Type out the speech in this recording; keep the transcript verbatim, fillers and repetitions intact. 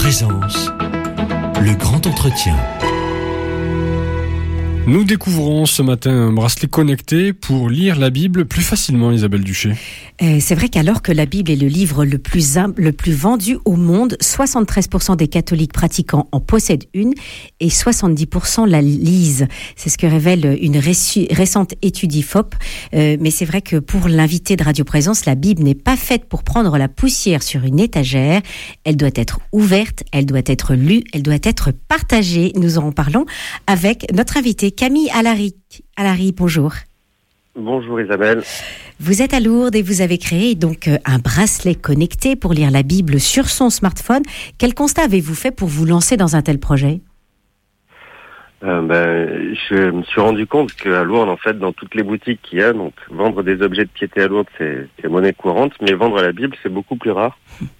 Présence, le grand entretien. Nous découvrons ce matin un bracelet connecté pour lire la Bible plus facilement, Isabelle Duché. Euh, c'est vrai qu'alors que la Bible est le livre le plus, im- le plus vendu au monde, soixante-treize pour cent des catholiques pratiquants en possèdent une et soixante-dix pour cent la lisent. C'est ce que révèle une réci- récente étude I F O P. Euh, mais c'est vrai que pour l'invité de Radio Présence, la Bible n'est pas faite pour prendre la poussière sur une étagère. Elle doit être ouverte, elle doit être lue, elle doit être partagée. Nous en parlons avec notre invité Camille Allary. Allary, bonjour. Bonjour Isabelle. Vous êtes à Lourdes et vous avez créé donc un bracelet connecté pour lire la Bible sur son smartphone. Quel constat avez-vous fait pour vous lancer dans un tel projet ? euh, ben, Je me suis rendu compte qu'à Lourdes, en fait, dans toutes les boutiques qu'il y a, donc vendre des objets de piété à Lourdes, c'est, c'est monnaie courante, mais vendre la Bible, c'est beaucoup plus rare.